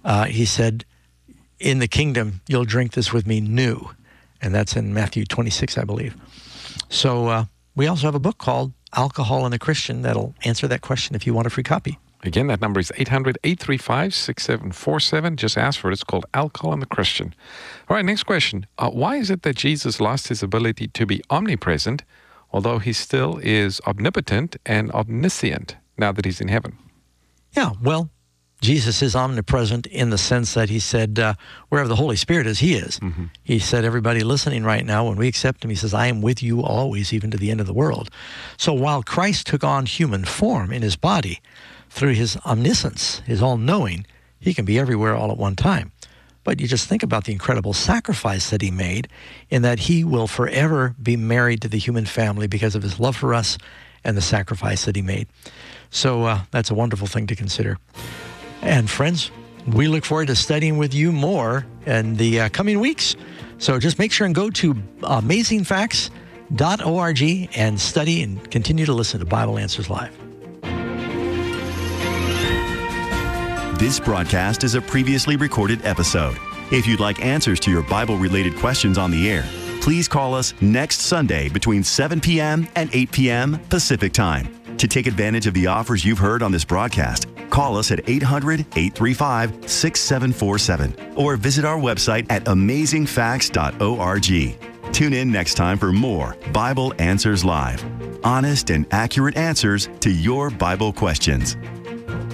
He said, in the kingdom, you'll drink this with me new. And that's in Matthew 26, I believe. So we also have a book called Alcohol and the Christian that'll answer that question if you want a free copy. Again, that number is 800-835-6747. Just ask for it. It's called Alcohol and the Christian. All right, next question. Why is it that Jesus lost his ability to be omnipresent, although he still is omnipotent and omniscient now that he's in heaven? Yeah, well, Jesus is omnipresent in the sense that he said, wherever the Holy Spirit is, he is. Mm-hmm. He said, everybody listening right now, when we accept him, he says, I am with you always, even to the end of the world. So while Christ took on human form in his body, through his omniscience, his all-knowing, he can be everywhere all at one time. But you just think about the incredible sacrifice that he made in that he will forever be married to the human family because of his love for us and the sacrifice that he made. So that's a wonderful thing to consider. And friends, we look forward to studying with you more in the coming weeks. So just make sure and go to amazingfacts.org and study and continue to listen to Bible Answers Live. This broadcast is a previously recorded episode. If you'd like answers to your Bible-related questions on the air, please call us next Sunday between 7 p.m. and 8 p.m. Pacific Time. To take advantage of the offers you've heard on this broadcast, call us at 800-835-6747 or visit our website at amazingfacts.org. Tune in next time for more Bible Answers Live. Honest and accurate answers to your Bible questions.